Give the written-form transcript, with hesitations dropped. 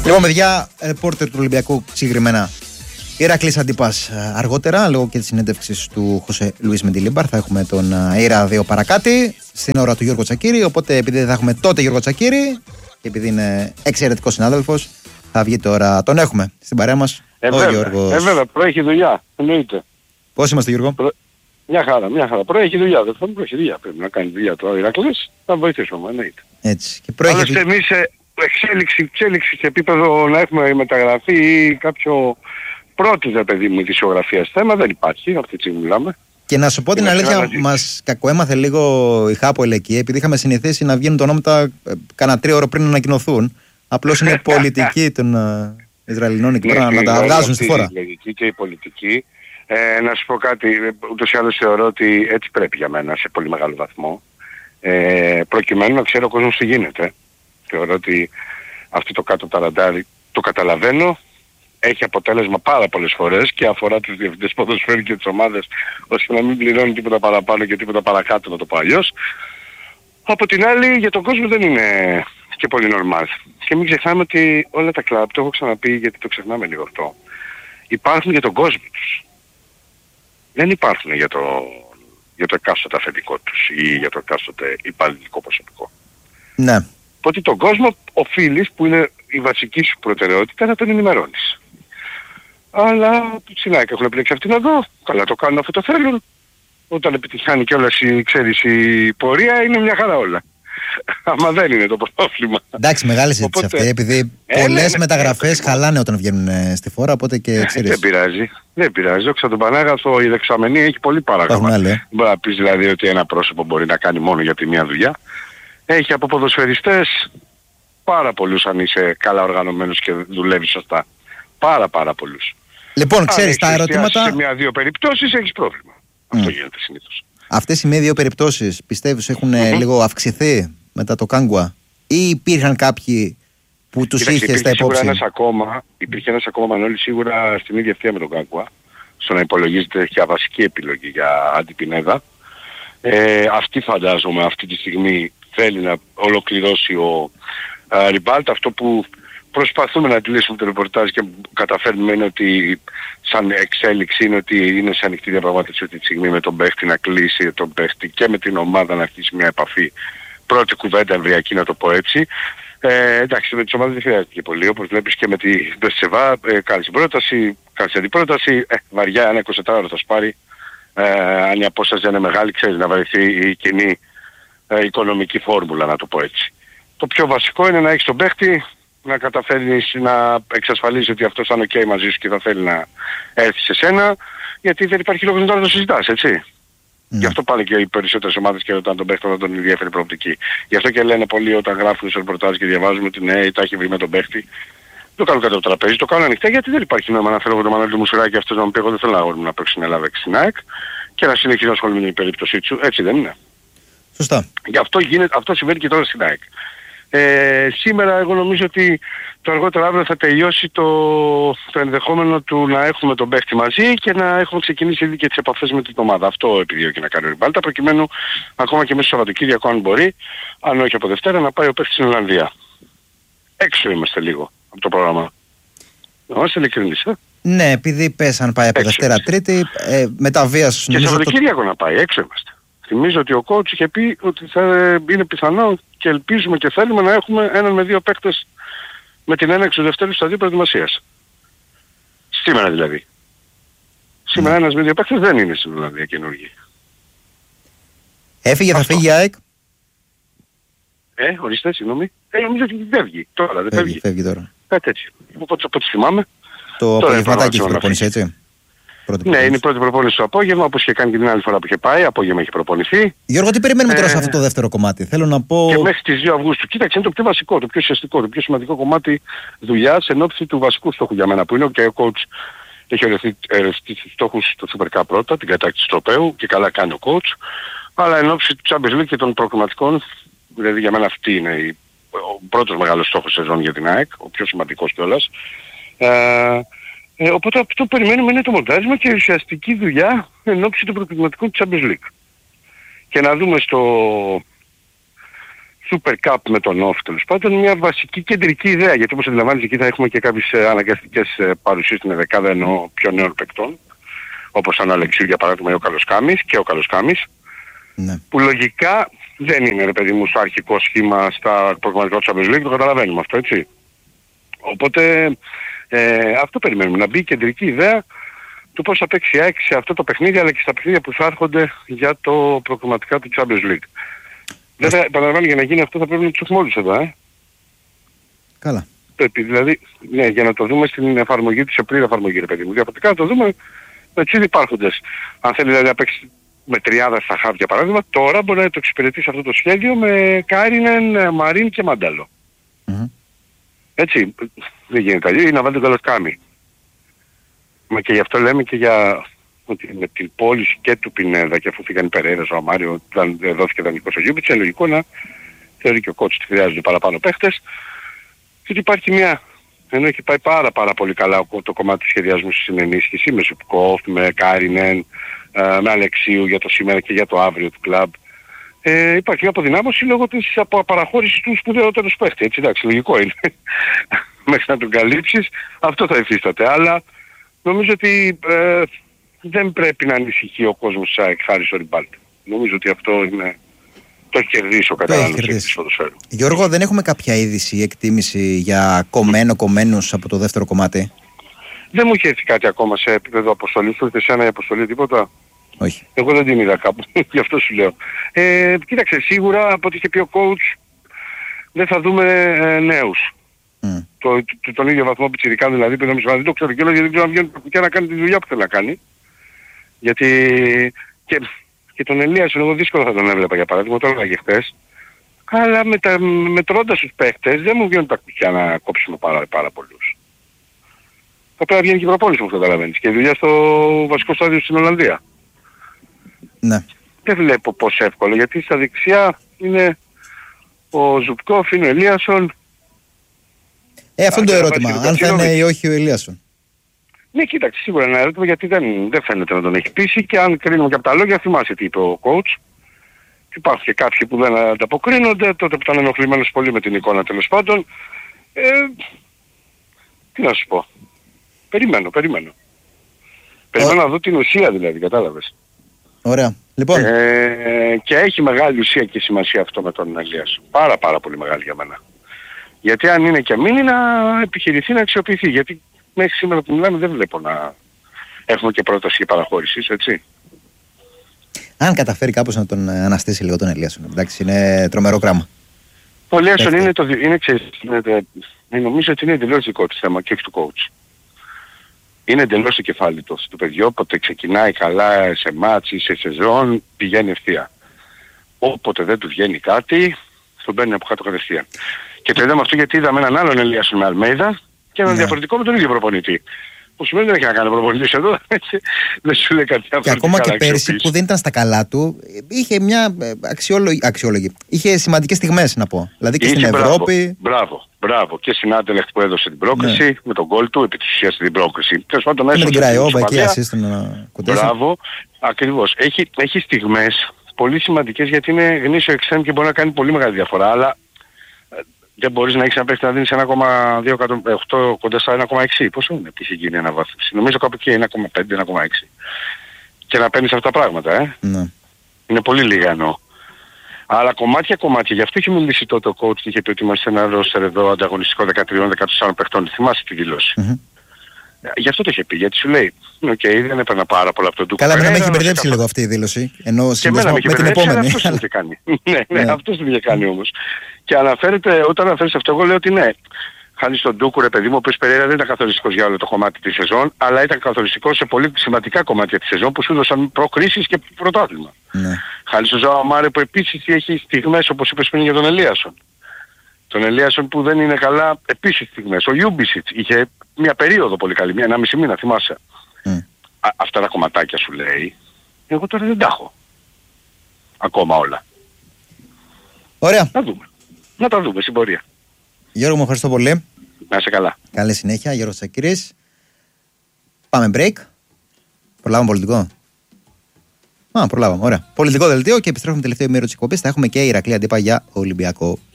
Λοιπόν, παιδιά, ρεπόρτερ του Ολυμπιακού συγκεκριμένα. Ηρακλής Αντίπας αργότερα, λόγω και της συνέντευξης του Χωσέ Λουίς Μεντιλίμπαρ. Θα έχουμε τον Ήρα 2 παρακάτι, στην ώρα του Γιώργο Τσακίρη. Οπότε, επειδή δεν θα έχουμε τότε Γιώργο Τσακίρη, και επειδή είναι εξαιρετικός συνάδελφος, θα βγει τώρα. Τον έχουμε στην παρέα μας. Ο Γιώργος. Βέβαια, προέχει δουλειά. Εννοείται. Πώς είμαστε, Γιώργο? Μια χαρά. Προέχει δουλειά. Δεν θα προέχει δουλειά. Πρέπει να κάνει δουλειά τώρα ο Ηρακλής. Θα βοηθήσουμε, εννοείται. Έτσι. Και προέχει. Άλλωστε, εμείς εξέλιξη σε επίπεδο να έχουμε μεταγραφή ή κάποιο πρώτη, παιδί μου, ειδησιογραφίας θέμα δεν υπάρχει. Αυτή τη στιγμή μιλάμε. Και να σου πω την αλήθεια, μας κακοέμαθε λίγο η Χάπολ εκεί, επειδή είχαμε συνηθίσει να βγαίνουν τα ονόματα κάνα 3 ώρες πριν να ανακοινωθούν. Απλώς είναι πολιτική των Ισραηλινών εκεί πέρα να τα βγάζουν στη φόρα. Η λογική και η πολιτική. Να σου πω κάτι, ούτως ή άλλως θεωρώ ότι έτσι πρέπει για μένα σε πολύ μεγάλο βαθμό. Προκειμένου να ξέρει ο κόσμος τι γίνεται. Θεωρώ ότι αυτό το κάτω τα ραντάρι το καταλαβαίνω. Έχει αποτέλεσμα πάρα πολλές φορές και αφορά τους διευθυντές ποδοσφαίρου και τις ομάδες, ώστε να μην πληρώνει τίποτα παραπάνω και τίποτα παρακάτω, να το πω αλλιώς. Από την άλλη, για τον κόσμο δεν είναι και πολύ normal. Και μην ξεχνάμε ότι όλα τα κλαμπ, το έχω ξαναπεί γιατί το ξεχνάμε λίγο αυτό, υπάρχουν για τον κόσμο τους. Δεν υπάρχουν για το εκάστοτε αφεντικό τους ή για το εκάστοτε υπαλληλικό προσωπικό. Ναι. Οπότε τον κόσμο οφείλεις, που είναι η βασική σου προτεραιότητα, να τον ενημερώνεις. Αλλά στην ΑΕΚ έχουν επιλέξει αυτήν εδώ, καλά το κάνουν αυτό το θέλουν. Όταν επιτυχάνει κιόλας η πορεία είναι μια χαρά όλα. Άμα δεν είναι το πρόβλημα. Εντάξει, μεγάλη συζήτηση αυτή, επειδή πολλές μεταγραφές χαλάνε όταν βγαίνουν στη φόρα, οπότε και ξέρεις. Δεν πειράζει. Δόξα τον Πανάγαθο, η δεξαμενή έχει πολύ παράγραφα. Μπορεί να πεις δηλαδή ότι ένα πρόσωπο μπορεί να κάνει μόνο για τη μία δουλειά. Έχει από ποδοσφαιριστές πάρα πολλούς αν είσαι καλά οργανωμένος και δουλεύεις σωστά. Πάρα πολλούς. Λοιπόν, ξέρεις τα ερωτήματα. Σε μία-δύο περιπτώσεις έχεις πρόβλημα. Αυτό γίνεται συνήθως. Αυτές οι μία-δύο περιπτώσεις πιστεύεις έχουν λίγο αυξηθεί μετά το Κάγκουα ή υπήρχαν κάποιοι που τους είχε στα υπόψη? Υπήρχε ένας ακόμα Μανώλη σίγουρα στην ίδια ευθεία με τον Κάγκουα, στο να υπολογίζεται για βασική επιλογή για Αντιπινέδα. Αυτή φαντάζομαι αυτή τη στιγμή θέλει να ολοκληρώσει ο Ριμπάλτ. Αυτό που προσπαθούμε να αντιλήσουμε το ρεπορτάζ και καταφέρνουμε είναι ότι σαν εξέλιξη είναι ότι είναι σε ανοιχτή διαπραγμάτευση αυτή τη στιγμή με τον παίχτη να κλείσει τον παίχτη και με την ομάδα να αρχίσει μια επαφή. Πρώτη κουβέντα εμβριακή, να το πω έτσι. Εντάξει, με τις ομάδες δεν χρειάζεται πολύ, όπως βλέπεις και με τη Μπεσσεβά, κάνεις πρόταση, κάνεις αντιπρόταση, βαριά ένα 24ωρο θα σπάρει. Αν η απόσταση δεν είναι μεγάλη, ξέρεις, να βρεθεί η κοινή οικονομική φόρμουλα, να το πω έτσι. Το πιο βασικό είναι να έχεις τον παίχτη, να καταφέρνεις να εξασφαλίσεις ότι αυτός θα είναι ok μαζί σου και θα θέλει να έρθει σε σένα, γιατί δεν υπάρχει λόγος να το συζητάς, έτσι. Γι' αυτό πάνε και οι περισσότερες ομάδες και όταν τον παίχτη θα τον ενδιαφέρει προοπτική. Γι' αυτό και λένε πολλοί όταν γράφουν στο ρεπορτάζ και διαβάζουμε ότι ναι, τα έχει βρει με τον παίχτη. Το κάνουν κάτω από το τραπέζι, το κάνουν ανοιχτά, γιατί δεν υπάρχει νόημα να θέλω εγώ τον Μανώλη του Μουσουράκη αυτός να μου πει εγώ δεν θέλω να αγόρι μου να παίξω στην Ελλάδα και στην ΑΕΚ και να συνεχίσω να ασχολούμαι με την περίπτωσή του, έτσι δεν είναι? Σωστά. Γι' αυτό συμβαίνει και τώρα στην ΑΕΚ. Σήμερα εγώ νομίζω ότι το αργότερο αύριο θα τελειώσει το ενδεχόμενο του να έχουμε τον παίχτη μαζί και να έχουμε ξεκινήσει ήδη και τις επαφές με την ομάδα. Αυτό επιδιώκει να κάνει ο Ριμπάλτα, προκειμένου ακόμα και μέσα στο Σαββατοκύριακο, αν μπορεί, αν όχι από Δευτέρα, να πάει ο παίχτης στην Ολλανδία. Έξω είμαστε λίγο από το πρόγραμμα. Να είμαστε ειλικρινείς, Ναι, επειδή πέσαν πάει από Δευτέρα Τρίτη, μεταβίαση. Και Σαββατοκύριακο να πάει, έξω είμαστε. Θυμίζω ότι ο coach είχε πει ότι θα είναι πιθανό και ελπίζουμε και θέλουμε να έχουμε έναν με δύο παίκτες με την έναρξη του Δευτέρου σταδίου προετοιμασίας. Σήμερα δηλαδή. Σήμερα ένας με δύο παίκτες δεν είναι στην Ολλανδία καινούργοι. Έφυγε, θα φύγει η ΑΕΚ. Ορίστε, συγγνώμη. Νομίζω ότι φεύγει. Τώρα δεν φεύγει. Φεύγει τώρα. Κάτι έτσι. Από ό,τι θυμάμαι. Το απογευματάκι έχει προπονήσει, έτσι. Ναι, είναι η πρώτη προπόνηση στο απόγευμα, όπως είχε κάνει και την άλλη φορά που είχε πάει. Απόγευμα έχει προπονηθεί. Γιώργο, τι περιμένουμε τώρα σε αυτό το δεύτερο κομμάτι? Θέλω να πω. Και μέχρι τις 2 Αυγούστου. Κοίταξε, είναι το πιο βασικό, το πιο ουσιαστικό, το πιο σημαντικό κομμάτι δουλειάς εν ώψη του βασικού στόχου για μένα, που είναι και ο coach έχει οριστεί στους στόχους του Super Cup πρώτα, την κατάκτηση του τροπαίου, και καλά κάνει ο coach. Αλλά εν ώψη του Champions League και των προκριματικών, δηλαδή για μένα αυτή είναι ο πρώτος μεγάλος στόχος σεζόν για την ΑΕΚ, ο πιο σημαντικός κιόλας. Οπότε αυτό που περιμένουμε είναι το μοντάρισμα και η ουσιαστική δουλειά εν ώψη των προκριματικών του Champions League. Και να δούμε Super Cup με τον Όφη τέλος πάντων, μια βασική κεντρική ιδέα. Γιατί όπως αντιλαμβάνεις εκεί θα έχουμε και κάποιες αναγκαστικές παρουσίες στην δεκάδα ενώ πιο νέων παικτών. Όπως ο Αλεξίου για παράδειγμα ή ο Καλοσκάμης και ο Καλοσκάμης. Ναι. Που λογικά δεν είναι ρε παιδί μου στο αρχικό σχήμα στα προγραμματικά του Champions League, το καταλαβαίνουμε αυτό έτσι. Οπότε αυτό περιμένουμε, να μπει η κεντρική ιδέα του πώς θα παίξει ΑΕΚ σε αυτό το παιχνίδι αλλά και στα παιχνίδια που θα έρχονται για το προγραμματικά του Champions League. Βέβαια, επαναλαμβάνω, για να γίνει αυτό θα πρέπει να τους έχουμε όλους εδώ, Καλά. Πρέπει, δηλαδή, ναι, για να το δούμε στην εφαρμογή του, σε πλήρη εφαρμογή, ρε παιδί μου. Διαφορετικά να το δούμε με τους ήδη υπάρχοντες. Αν θέλει δηλαδή να παίξει με τριάδα στα χάπια για παράδειγμα, τώρα μπορεί να το εξυπηρετήσει αυτό το σχέδιο με Κάρινεν, Μαρίν και Μάνταλο. Mm-hmm. Έτσι, δεν γίνεται αλλιώς, ή να βάλει τον Καλοσκάμη. Μα και γι' αυτό λέμε και για ότι με την πώληση και του Πινέδα και αφού φύγαν οι Περέιρας, ο Μάριο δόθηκε δανεικός ο Γιούμπιτς, είναι λογικό να θεωρεί και ο κότσος ότι χρειάζονται παραπάνω παίχτες. Και ότι υπάρχει μια, ενώ έχει πάει πάρα πολύ καλά το κομμάτι του σχεδιασμού στην ενίσχυση, με Ζουπκόφ, με Κάρινεν, με Αλεξίου για το σήμερα και για το αύριο του κλαμπ. Υπάρχει μια αποδυνάμωση λόγω της παραχώρησης του σπουδαιότερου παίχτη. Έτσι εντάξει, λογικό είναι. Μέχρι να τον καλύψεις, αυτό θα υφίσταται. Αλλά νομίζω ότι δεν πρέπει να ανησυχεί ο κόσμος της ΑΕΚ χάρη στο ριμπάλτ. Νομίζω ότι αυτό είναι... Το έχει κερδίσει ο καταναλωτής της ποδοσφαίρου. Γιώργο, δεν έχουμε κάποια είδηση ή εκτίμηση για κομμένους από το δεύτερο κομμάτι? Δεν μου έχει έρθει κάτι ακόμα σε επίπεδο αποστολής. Σου ήρθε εσένα η αποστολή τίποτα? Όχι. Εγώ δεν την είδα κάπου. Γι' αυτό σου λέω. Κοίταξε, σίγουρα από ό,τι είχε πει ο coach δεν θα δούμε νέους. Τον ίδιο βαθμό πιτσιρικάνου δηλαδή, δεν το ξέρω κιόλας γιατί δεν ξέρω να βγαίνει και να κάνει τη δουλειά που θέλει να κάνει. Γιατί και τον Ελίασον εγώ δύσκολα θα τον έβλεπα για παράδειγμα, το έλεγα και χθες. Αλλά μετρώντας τους παίχτες δεν μου βγαίνουν τα κουτιά να κόψουμε πάρα πολλούς. Θα πρέπει να βγαίνει και η προπόνηση μου, καταλαβαίνεις. Και η δουλειά στο βασικό στάδιο στην Ολλανδία. Ναι. Δεν βλέπω πως εύκολο, γιατί στα δεξιά είναι ο Ζουπκόφ, είναι ο Ελίασον. Αυτό είναι το ερώτημα, αν θα είναι ή όχι ο Ελίασον. Ναι, κοίταξε, σίγουρα ένα ερώτημα γιατί δεν φαίνεται να τον έχει πείσει και αν κρίνουμε και από τα λόγια, θυμάσαι τι είπε ο coach. Υπάρχουν και κάποιοι που δεν ανταποκρίνονται, τότε που ήταν ενοχλημένος πολύ με την εικόνα τέλος πάντων. Τι να σου πω. Περιμένω. Περιμένω να δω την ουσία δηλαδή, κατάλαβες. Ωραία. Λοιπόν. Και έχει μεγάλη ουσία και σημασία αυτό με τον Ελίας. Πάρα πολύ μεγάλη για μένα. Γιατί αν είναι και μείνει να επιχειρηθεί να αξιοποιηθεί. Γιατί μέχρι σήμερα που μιλάμε δεν βλέπω να έχουμε και πρόταση για παραχώρησης, έτσι. Αν καταφέρει κάπως να τον αναστήσει λίγο τον Ελίασον. Εντάξει, είναι τρομερό κράμα. Ο Ελίασον νομίζω ότι είναι εντελώς δικό του θέμα και όχι του coach. Είναι εντελώς το κεφάλι του παιδιού, όποτε ξεκινάει καλά σε μάτς ή σε σεζόν πηγαίνει ευθεία. Όποτε δεν του βγαίνει κάτι, τον παίρνει από κάτω κατευθείαν. Και το είδαμε αυτό γιατί είδαμε έναν άλλον Ελίασον με Αλμέιδα και έναν διαφορετικό με τον ίδιο προπονητή. Που σημαίνει δεν έχει να κάνει προπονητής εδώ, δεν σου λέει κάτι άλλο. Και ακόμα και πέρσι που δεν ήταν στα καλά του, είχε μια αξιόλογη. Είχε σημαντικές στιγμές να πω. Δηλαδή και στην Ευρώπη. Μπράβο. Και στην Άντελεχτ που έδωσε την πρόκριση, με τον γκολ του, επί της ουσίας την πρόκριση. Και με την Κραϊόβα εκεί ασίστον να κουτέσει. Μπράβο, ακριβώς. Έχει στιγμές πολύ σημαντικές γιατί είναι γνήσιο εξτρέμ και μπορεί να κάνει πολύ μεγάλη διαφορά. Αλλά δεν μπορείς να έχεις ένα παίχτη να δίνεις 1,8 κοντά στα 1,6. Πόσο είναι που είχε γίνει αναβάθμιση? Νομίζω κάπου εκεί 1,5, 1,6. Και να παίρνεις αυτά τα πράγματα, Ναι. Είναι πολύ λίγα εννοώ. Αλλά κομμάτια. Γι' αυτό είχε μιλήσει τότε ο coach και είχε πει ότι είμαστε ένα ρόστερ εδώ ανταγωνιστικό 13-14 παιχτών. Θυμάσαι τη δήλωση. Γι' αυτό το είχε πει. Γιατί σου λέει, δεν έπαιρνα πάρα πολλά από τον Ντούκο. Καλά, μην με έχει μπερδέψει λίγο αυτή η δήλωση. Ενώ με την επόμενη. Αυτός το είχε κάνει. Ναι, αυτός το είχε κάνει όμως. Και όταν αναφέρεις αυτό, εγώ λέω ότι ναι. Χάνει στον Ντούκου, ρε παιδί μου, ο οποίος Περέιρα δεν ήταν καθοριστικός για όλο το κομμάτι της σεζόν, αλλά ήταν καθοριστικός σε πολύ σημαντικά κομμάτια της σεζόν που σου έδωσαν προκρίσεις και πρωτάθλημα. Ναι. Χάνει στον Ζωάο Μάρε που επίσης έχει στιγμές όπως είπες πριν για τον Ελίασον. Τον Ελίασον που δεν είναι καλά επίσης στιγμές. Ο Ιούμπισιτς είχε μια περίοδο πολύ καλή, 1,5 μήνα, θυμάσαι. Αυτά τα κομματάκια σου λέει, εγώ τώρα δεν τα έχω. Ακόμα όλα. Ωραία. Να τα δούμε στην πορεία. Γιώργο, μου ευχαριστώ πολύ. Να είσαι καλά. Καλή συνέχεια, Γιώργος Τσακίρης. Πάμε break. Προλάβουμε πολιτικό. Προλάβαμε. Ωραία. Πολιτικό δελτίο και επιστρέφουμε τελευταίο μέρο τη εκπομπή. Θα έχουμε και Ηρακλή Αντίπα για Ολυμπιακό.